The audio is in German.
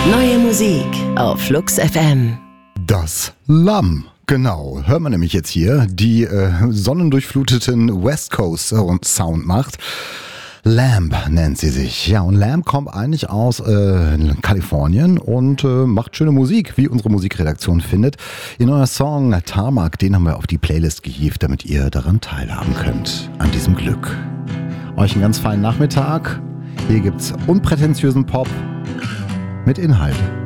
Neue Musik auf Flux FM. Das Lamm. Genau, hört man nämlich jetzt hier, die sonnendurchfluteten West Coast Sound macht. Lamb nennt sie sich. Ja, und Lamb kommt eigentlich aus Kalifornien und macht schöne Musik, wie unsere Musikredaktion findet. Ihr neuer Song Tarmac, den haben wir auf die Playlist gehievt, damit ihr daran teilhaben könnt, an diesem Glück. Euch einen ganz feinen Nachmittag. Hier gibt's unprätentiösen Pop mit Inhalt.